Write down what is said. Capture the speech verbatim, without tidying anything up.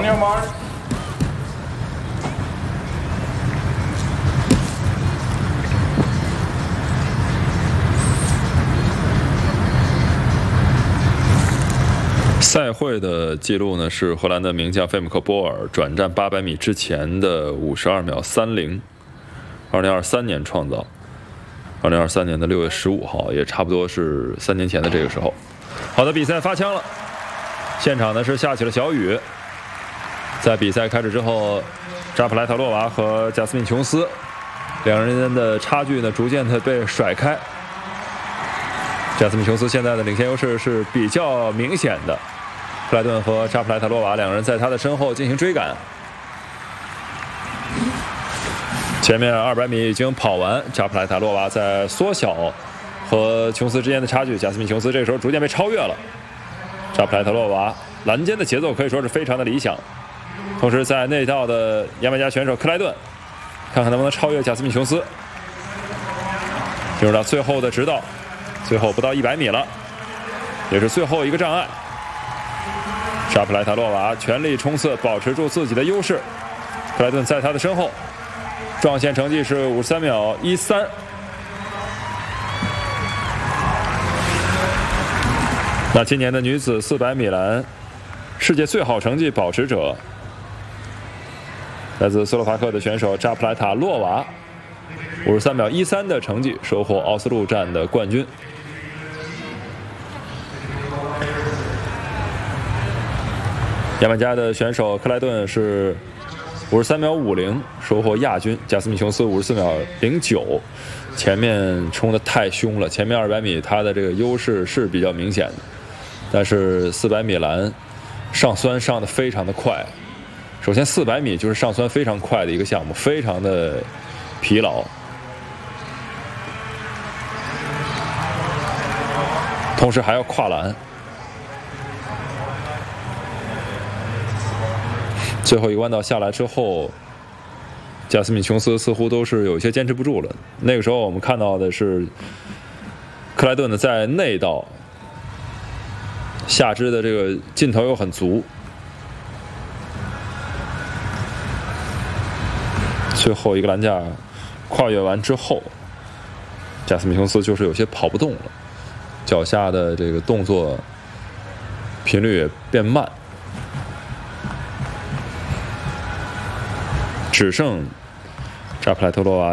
your mark. 赛会的记录呢是荷兰的名将费姆克波尔转战八百米之前的五十二秒三零，二零二三年创造。二零二三年的六月十五号，也差不多是三年前的这个时候。好的，比赛发枪了，现场呢是下起了小雨。在比赛开始之后，扎普莱塔洛娃和贾斯敏琼斯两人间的差距呢逐渐的被甩开。贾斯敏琼斯现在的领先优势是比较明显的，克莱顿和扎普莱塔洛娃两人在他的身后进行追赶。前面二百米已经跑完，扎普莱塔洛娃在缩小和琼斯之间的差距，贾斯敏琼斯这时候逐渐被超越了。扎普莱塔洛娃拦截的节奏可以说是非常的理想，同时在内道的牙买加选手克莱顿，看看能不能超越贾斯敏琼斯。进入到最后的直道，最后不到一百米了，也是最后一个障碍。扎普莱塔洛娃全力冲刺，保持住自己的优势。克莱顿在他的身后。撞线成绩是五十三秒一三。那今年的女子四百米栏世界最好成绩保持者，来自斯洛伐克的选手扎普莱塔洛娃，五十三秒一三的成绩收获奥斯陆站的冠军。牙买加的选手克莱顿是五十三秒五零收获亚军，贾斯敏琼斯五十四秒零九，前面冲得太凶了，前面二百米他的这个优势是比较明显的，但是四百米栏上酸上得非常的快。首先四百米就是上酸非常快的一个项目，非常的疲劳，同时还要跨栏。最后一个弯道下来之后，贾斯敏琼斯似乎都是有一些坚持不住了。那个时候我们看到的是克莱顿呢在内道下肢的这个劲头又很足，最后一个栏架跨越完之后，贾斯敏琼斯就是有些跑不动了，脚下的这个动作频率也变慢。只剩扎普莱特洛娃